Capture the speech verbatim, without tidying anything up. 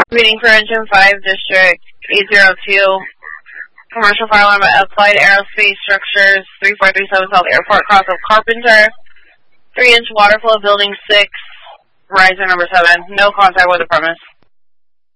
Meeting for Engine five, District eight zero two. Commercial fire alarm at Applied Aerospace Structures, three four three seven South Airport, cross of Carpenter. three inch water flow, Building six, riser number seven. No contact with the premise.